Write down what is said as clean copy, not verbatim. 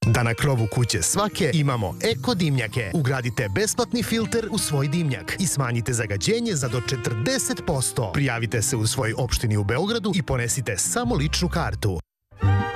Da na krovu kuće svake imamo eko dimnjake. Ugradite besplatni filter u svoj dimnjak i smanjite zagađenje za do 40%. Prijavite se u svojoj opštini u Beogradu i ponesite samo ličnu kartu.